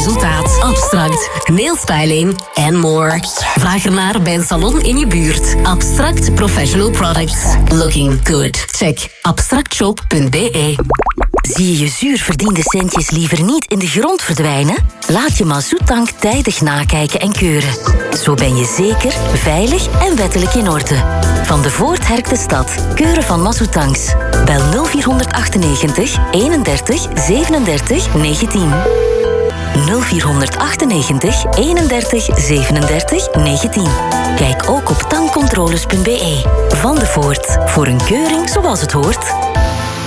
resultaat. Abstract, nailstyling en more. Vraag ernaar bij een salon in je buurt. Abstract Professional Products. Looking good. Check abstractshop.be. Zie je je zuur verdiende centjes liever niet in de grond verdwijnen? Laat je Mazoetank tijdig nakijken en keuren. Zo ben je zeker, veilig en wettelijk in orde. Van de Voortherkte stad. Keuren van Mazoetanks. Bel 0498 31 37 19. 0498 31 37 19. Kijk ook op tankcontroles.be. Van de Voort. Voor een keuring zoals het hoort.